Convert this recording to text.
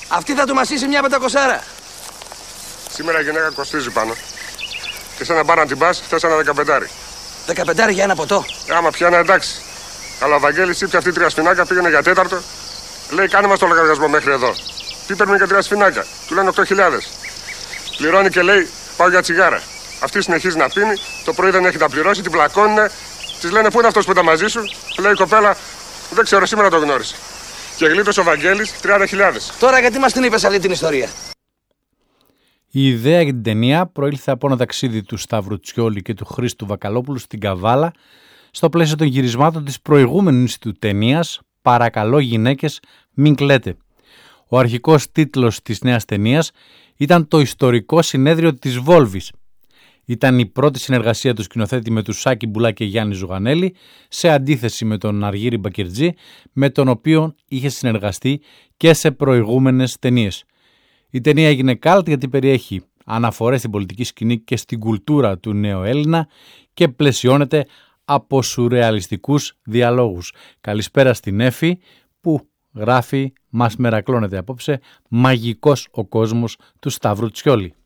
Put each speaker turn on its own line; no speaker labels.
Αυτή θα του μασίσει μια πεντακοσάρα.
Σήμερα η γυναίκα κοστίζει πάνω. Και σαν να πάνε να την πας, θες ένα 15.
15 για ένα ποτό.
Άμα πιάνα, εντάξει. Αλλά ο Βαγγέλης ήπια αυτή 3 σφινάκια, πήγαινε για 4. Λέει, κάνε μας το λογαριασμό μέχρι εδώ. Τι παίρνουν για 3 σφινάκια. Του λένε 8.000. Πληρώνει και λέει, πάω για τσιγάρα. Αυτή συνεχίζει να πίνει, το πρωί δεν έχει τα πληρώσει, την πλακώνουνε. Της λένε, πού είναι αυτός που ήταν μαζί σου. Λέει η κοπέλα, δεν ξέρω, σήμερα το γνώρισε. Και γλίτωσε ο Βαγγέλης 30.000.
Τώρα γιατί μας την είπες αυτή την ιστορία?
Η ιδέα για την ταινία προήλθε από ένα ταξίδι του Σταύρου Τσιόλη και του Χρήστου Βακαλόπουλου στην Καβάλα στο πλαίσιο των γυρισμάτων της προηγούμενης του ταινίας «Παρακαλώ γυναίκες, μην κλαίτε». Ο αρχικός τίτλος της νέας ταινίας ήταν «Το ιστορικό συνέδριο της Βόλβης». Ήταν η πρώτη συνεργασία του σκηνοθέτη με τους Σάκη Μπουλά και Γιάννη Ζουγανέλη, σε αντίθεση με τον Αργύρη Μπακυρτζή, με τον οποίο είχε συνεργαστεί και σε προηγούμενες ταινίες. Η ταινία έγινε καλτ γιατί περιέχει αναφορές στην πολιτική σκηνή και στην κουλτούρα του νέου Έλληνα και πλαισιώνεται από σουρεαλιστικούς διαλόγους. Καλησπέρα στην Έφη που γράφει «Μας μερακλώνεται απόψε, μαγικός ο κόσμος του Σταύρου Τσιόλη».